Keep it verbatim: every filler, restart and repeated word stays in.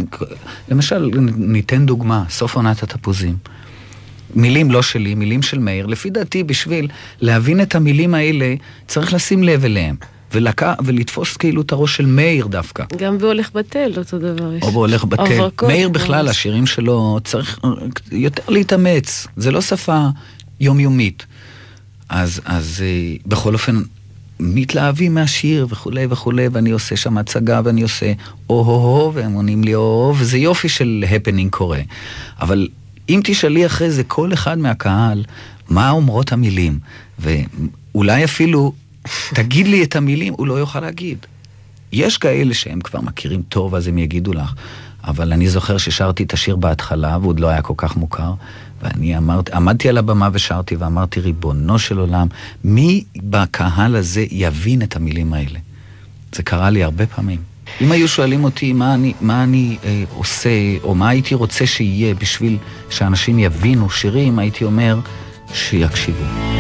למשל, ניתן דוגמה, סוף עונת התפוזים. מילים לא שלי, מילים של מאיר. לפי דעתי, בשביל להבין את המילים האלה, צריך לשים לב אליהם. ולקה, ולתפוס כאילו את הראש של מאיר דווקא. גם בהולך בתל, אותו דבר. או בהולך בתל. מאיר בכלל, השירים שלו, צריך יותר להתאמץ. זה לא שפה יומיומית. אז, אז בכל אופן, מתלהבים מהשיר וכולי וכולי, ואני עושה שם הצגה, ואני עושה או-הו-הו, והם עונים לי או-הו, וזה יופי של הפנינג קורה. אבל אם תשאלי אחרי זה כל אחד מהקהל, מה אומרות המילים, ואולי אפילו תגיד לי את המילים, הוא לא יוכל להגיד. יש כאלה שהם כבר מכירים טוב, אז הם יגידו לך. אבל אני זוכר ששרתי את השיר בהתחלה, ועוד לא היה כל כך מוכר, ואני אמרתי, עמדתי על הבמה ושרתי, ואמרתי, ריבונו של עולם, מי בקהל הזה יבין את המילים האלה? זה קרה לי הרבה פעמים. אם היו שואלים אותי מה אני, מה אני אה, עושה, או מה הייתי רוצה שיהיה בשביל שאנשים יבינו שירים, הייתי אומר שיקשיבו.